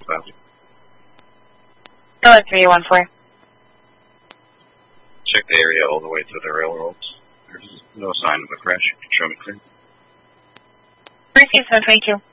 Valley. Go at 3814. Check the area all the way to the railroads. There's no sign of a crash. Show me clear. Received, 722.